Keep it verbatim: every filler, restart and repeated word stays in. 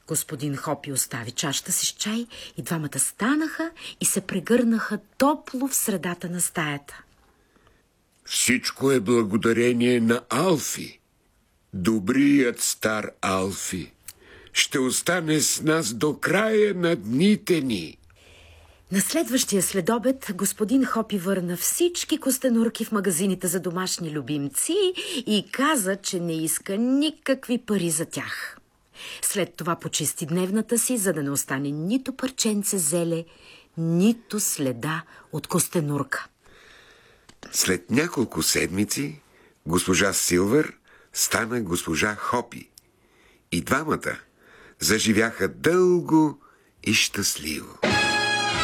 Господин Хопи остави чашата си с чай и двамата станаха и се прегърнаха топло в средата на стаята. Всичко е благодарение на Алфи. Добрият стар Алфи ще остане с нас до края на дните ни. На следващия следобед господин Хопи върна всички костенурки в магазините за домашни любимци и каза, че не иска никакви пари за тях. След това почисти дневната си, за да не остане нито парченце зеле, нито следа от костенурка. След няколко седмици госпожа Силвър стана госпожа Хопи и двамата заживяха дълго и щастливо.